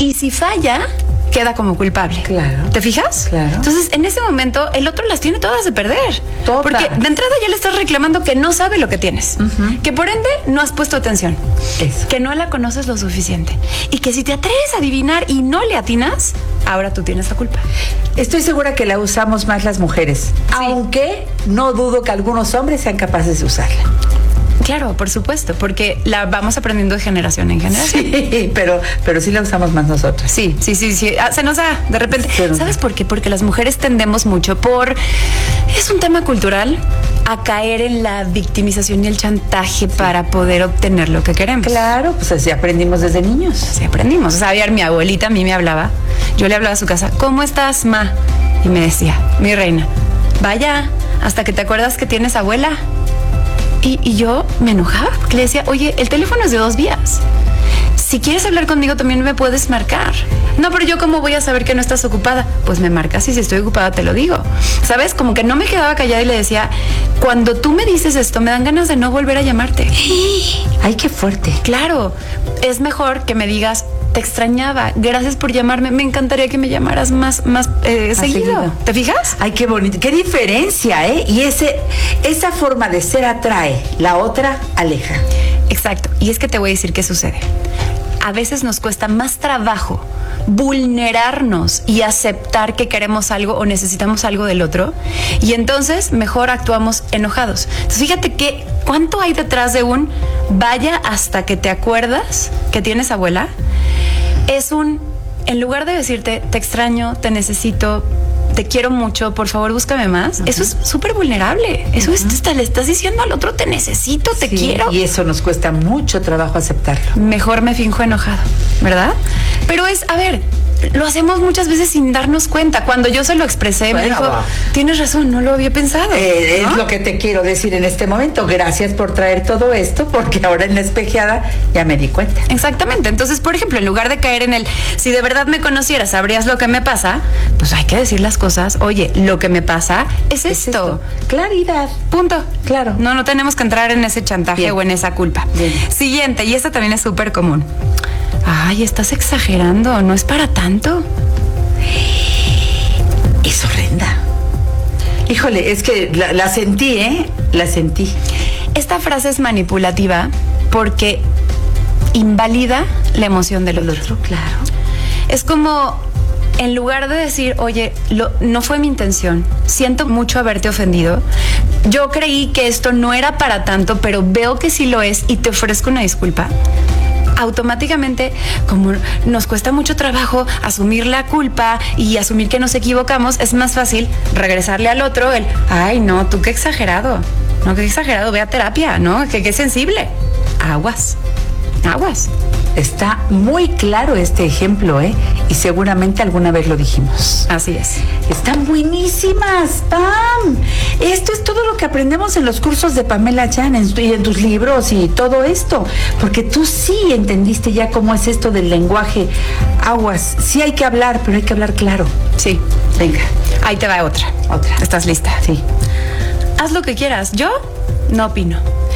Y si falla, queda como culpable. Claro. ¿Te fijas? Claro. Entonces, en ese momento, el otro las tiene todas de perder. Todas. Porque de entrada ya le estás reclamando que no sabe lo que tienes. Que por ende no has puesto atención. Eso. Que no la conoces lo suficiente. Y que si te atreves a adivinar y no le atinas, ahora tú tienes la culpa. Estoy segura que la usamos más las mujeres, aunque no dudo que algunos hombres sean capaces de usarla. Claro, por supuesto, porque la vamos aprendiendo de generación en generación. Sí, pero sí la usamos más nosotras. Sí. Se nos da de repente. Pero ¿Sabes por qué? Porque las mujeres tendemos mucho es un tema cultural, a caer en la victimización y el chantaje para poder obtener lo que queremos. Claro, pues así aprendimos desde niños. Sí, aprendimos. O sea, ayer mi abuelita a mí me hablaba. Yo le hablaba a su casa, ¿cómo estás, ma? Y me decía, mi reina, vaya, hasta que te acuerdas que tienes abuela. Y yo me enojaba porque le decía, oye, el teléfono es de 2 vías. Si quieres hablar conmigo también me puedes marcar. No, pero yo cómo voy a saber que no estás ocupada. Pues me marcas y si estoy ocupada te lo digo. ¿Sabes? Como que no me quedaba callada y le decía, cuando tú me dices esto me dan ganas de no volver a llamarte. Ay, qué fuerte. Claro, es mejor que me digas, te extrañaba, gracias por llamarme, me encantaría que me llamaras más seguido. ¿Te fijas? Ay, qué bonito, qué diferencia, ¿eh? Y esa forma de ser atrae, la otra aleja. Exacto, y es que te voy a decir qué sucede. A veces nos cuesta más trabajo vulnerarnos y aceptar que queremos algo o necesitamos algo del otro, y entonces mejor actuamos enojados. Entonces fíjate que cuánto hay detrás de un vaya hasta que te acuerdas que tienes abuela. Es en lugar de decirte te extraño, te necesito, te quiero mucho, por favor búscame más, eso es súper vulnerable. Eso le estás diciendo al otro te necesito, te quiero. Y eso nos cuesta mucho trabajo aceptarlo. Mejor me finjo enojado, ¿verdad? Pero lo hacemos muchas veces sin darnos cuenta. Cuando yo se lo expresé, me dijo, tienes razón, no lo había pensado. ¿no? Es lo que te quiero decir en este momento. Gracias por traer todo esto, porque ahora en la espejeada ya me di cuenta. Exactamente. Entonces, por ejemplo, en lugar de caer en si de verdad me conocieras, sabrías lo que me pasa, pues hay que decir las cosas. Oye, lo que me pasa es esto. Claridad. Punto. Claro. No tenemos que entrar en ese chantaje. Bien. O en esa culpa. Bien. Siguiente, y esta también es súper común. Ay, estás exagerando, no es para tanto. Es horrenda. Híjole, es que la sentí, ¿eh? La sentí. Esta frase es manipulativa porque invalida la emoción del otro. Claro. Es como, en lugar de decir, oye, no fue mi intención, siento mucho haberte ofendido, yo creí que esto no era para tanto, pero veo que sí lo es y te ofrezco una disculpa. Automáticamente, como nos cuesta mucho trabajo asumir la culpa y asumir que nos equivocamos, es más fácil regresarle al otro ay, no, tú qué exagerado, ve a terapia, ¿no? Qué sensible. Aguas. Está muy claro este ejemplo, ¿eh? Y seguramente alguna vez lo dijimos. Así es. Están buenísimas, Pam. Esto es todo lo que aprendemos en los cursos de Pamela Chan y en tus libros y todo esto. Porque tú sí entendiste ya cómo es esto del lenguaje. Aguas. Sí hay que hablar, pero hay que hablar claro. Sí. Venga. Ahí te va otra. ¿Estás lista? Sí. Haz lo que quieras. Yo no opino.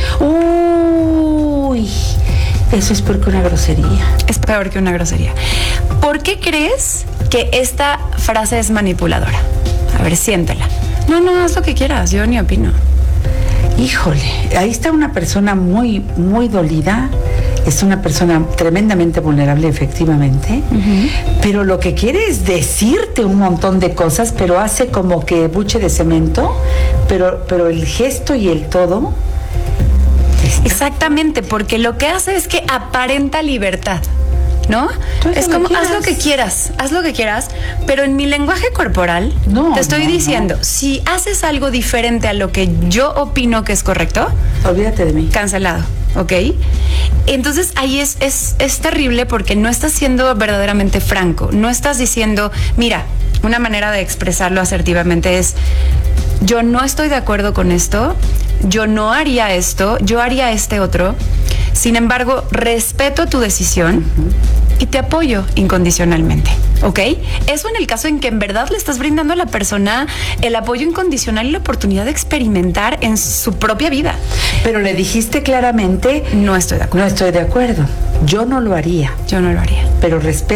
Uy. Eso es peor que una grosería. Es peor que una grosería. ¿Por qué crees que esta frase es manipuladora? A ver, siéntela. No, haz lo que quieras, yo ni opino. Híjole, ahí está una persona muy, muy dolida. Es una persona tremendamente vulnerable, efectivamente. Pero lo que quiere es decirte un montón de cosas, pero hace como que buche de cemento. Pero el gesto y el todo... Exactamente, porque lo que hace es que aparenta libertad, ¿no? Es como, haz lo que quieras, pero en mi lenguaje corporal te estoy diciendo, si haces algo diferente a lo que yo opino que es correcto, olvídate de mí. Cancelado, ¿ok? Entonces ahí es terrible porque no estás siendo verdaderamente franco, no estás diciendo, mira, una manera de expresarlo asertivamente es, yo no estoy de acuerdo con esto, yo no haría esto, yo haría este otro. Sin embargo, respeto tu decisión y te apoyo incondicionalmente, ¿ok? Eso en el caso en que en verdad le estás brindando a la persona el apoyo incondicional y la oportunidad de experimentar en su propia vida. Pero le dijiste claramente, no estoy de acuerdo. No estoy de acuerdo. Yo no lo haría. Pero respeto